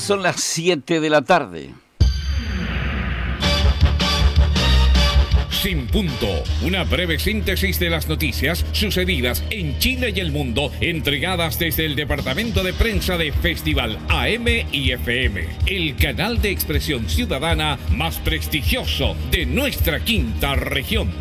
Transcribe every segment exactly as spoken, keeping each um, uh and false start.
Son las siete de la tarde. Sin punto, una breve síntesis de las noticias sucedidas en Chile y el mundo, entregadas desde el departamento de prensa de Festival A M y F M, el canal de expresión ciudadana más prestigioso de nuestra quinta región.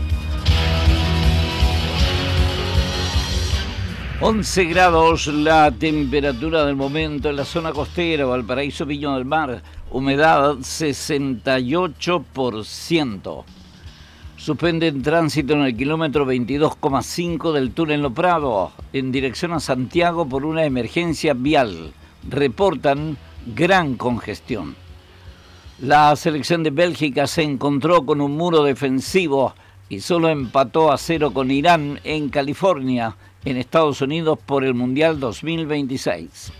once grados la temperatura del momento en la zona costera, Valparaíso, Viña del Mar, humedad sesenta y ocho por ciento. Suspenden tránsito en el kilómetro veintidós coma cinco del túnel Lo Prado, en dirección a Santiago por una emergencia vial. Reportan gran congestión. La selección de Bélgica se encontró con un muro defensivo y solo empató a cero con Irán en California, en Estados Unidos, por el Mundial dos mil veintiséis.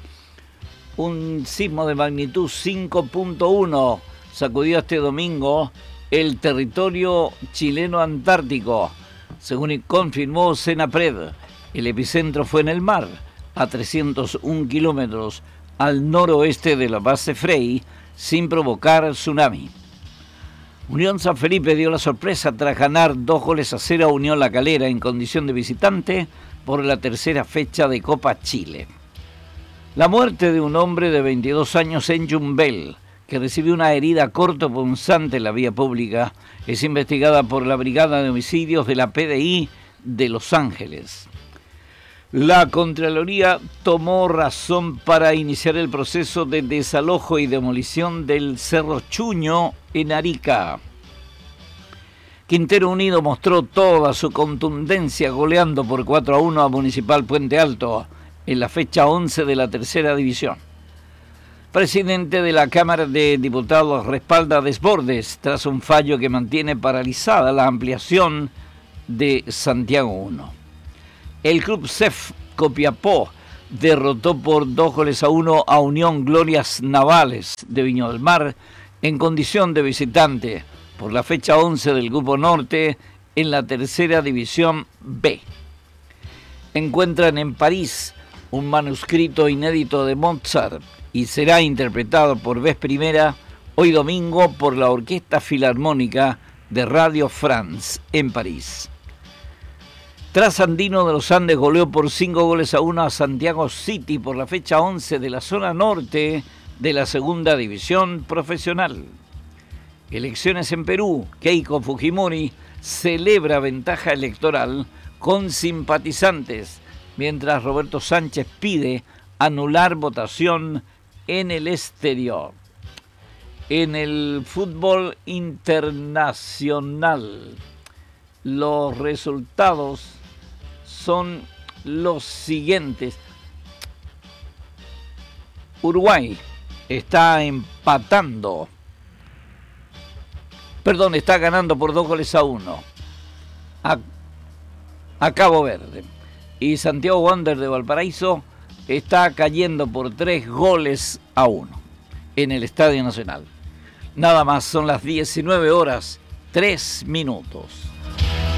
Un sismo de magnitud cinco punto uno sacudió este domingo el territorio chileno antártico, según confirmó Senapred. El epicentro fue en el mar, a trescientos uno kilómetros al noroeste de la base Frey, sin provocar tsunami. Unión San Felipe dio la sorpresa tras ganar dos goles a cero a Unión La Calera en condición de visitante por la tercera fecha de Copa Chile. La muerte de un hombre de veintidós años en Yumbel, que recibió una herida cortopunzante en la vía pública, es investigada por la Brigada de Homicidios de la P D I de Los Ángeles. La Contraloría tomó razón para iniciar el proceso de desalojo y demolición del Cerro Chuño en Arica. Quintero Unido mostró toda su contundencia goleando por cuatro a uno a Municipal Puente Alto en la fecha once de la tercera división. Presidente de la Cámara de Diputados respalda desbordes tras un fallo que mantiene paralizada la ampliación de Santiago uno. El club C E F Copiapó derrotó por dos goles a uno a Unión Glorias Navales de Viña del Mar en condición de visitante por la fecha once del Grupo Norte en la tercera división B. Encuentran en París un manuscrito inédito de Mozart y será interpretado por vez primera hoy domingo por la Orquesta Filarmónica de Radio France en París. Trasandino de los Andes goleó por cinco goles a uno a Santiago City por la fecha once de la zona norte de la segunda división profesional. Elecciones en Perú. Keiko Fujimori celebra ventaja electoral con simpatizantes, mientras Roberto Sánchez pide anular votación en el exterior. En el fútbol internacional, los resultados son los siguientes. Uruguay está empatando, perdón, está ganando por dos goles a uno a, a Cabo Verde. Y Santiago Wanderers de Valparaíso está cayendo por tres goles a uno en el Estadio Nacional. Nada más, son las diecinueve horas, tres minutos.